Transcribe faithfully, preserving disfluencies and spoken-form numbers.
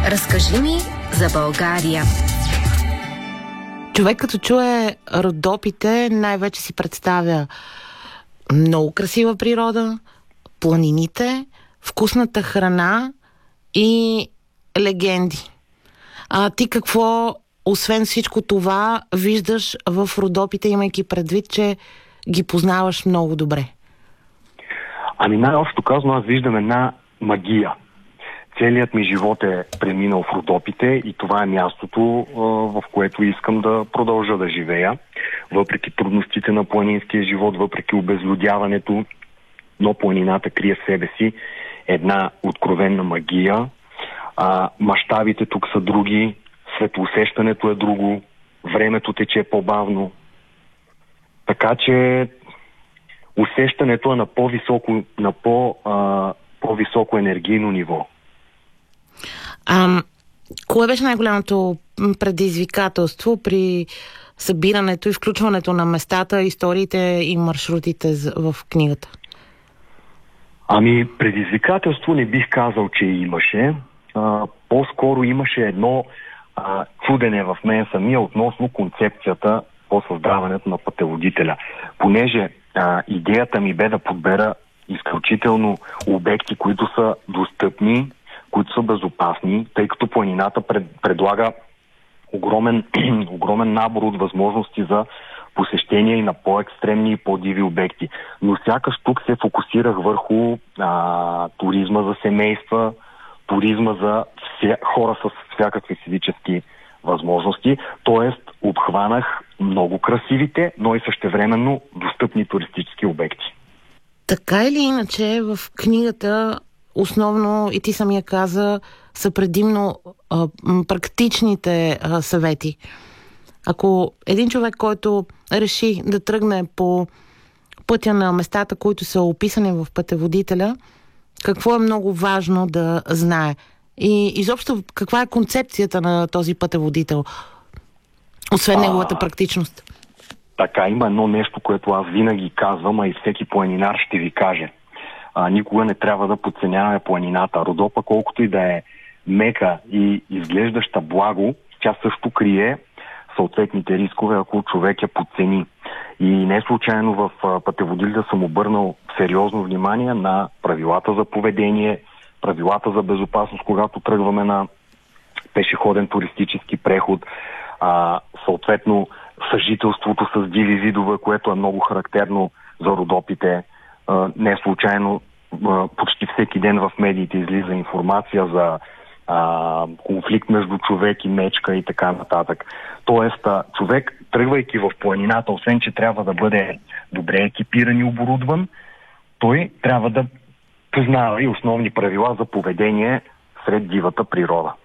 Разкажи ми за България. Човек като чуе Родопите, най-вече си представя много красива природа, планините, вкусната храна и легенди. А ти какво, освен всичко това, виждаш в Родопите, имайки предвид, че ги познаваш много добре? Ами най-общо казано, аз виждам една магия. Целият ми живот е преминал в Родопите и това е мястото, в което искам да продължа да живея. Въпреки трудностите на планинския живот, въпреки обезлюдяването, но планината крие в себе си една откровенна магия. А, мащабите тук са други, светоусещането е друго, времето тече по-бавно. Така че усещането е на по-високо, на по, а, по-високо енергийно ниво. А, кое беше най-голямото предизвикателство при събирането и включването на местата, историите и маршрутите в книгата? Ами, предизвикателство не бих казал, че имаше. А, по-скоро имаше едно а, чудене в мен самия относно концепцията по създаването на пътеводителя. Понеже а, идеята ми бе да подбера изключително обекти, които са достъпни, които са безопасни, тъй като планината пред, предлага огромен, огромен набор от възможности за посещение и на по-екстремни и по-диви обекти. Но сякаш тук се фокусирах върху а, туризма за семейства, туризма за вся, хора с всякакви физически възможности, т.е. обхванах много красивите, но и същевременно достъпни туристически обекти. Така или иначе, в книгата основно, и ти самия каза, са предимно а, практичните а, съвети. Ако един човек, който реши да тръгне по пътя на местата, които са описани в пътеводителя, какво е много важно да знае? И изобщо, каква е концепцията на този пътеводител, освен а, неговата практичност? Така, има едно нещо, което аз винаги казвам, а и всеки планинар ще ви каже. А, никога не трябва да подценяваме планината. Родопа, колкото и да е мека и изглеждаща благо, тя също крие съответните рискове, ако човек я подцени. И не случайно в пътеводителя съм обърнал сериозно внимание на правилата за поведение, правилата за безопасност, когато тръгваме на пешеходен туристически преход, а, съответно съжителството с диви видове, което е много характерно за Родопите. А, не случайно а, почти всеки ден в медиите излиза информация за а, конфликт между човек и мечка и така нататък. Тоест, а, човек, тръгвайки в планината, освен че трябва да бъде добре екипиран и оборудван, той трябва да познава и основни правила за поведение сред дивата природа.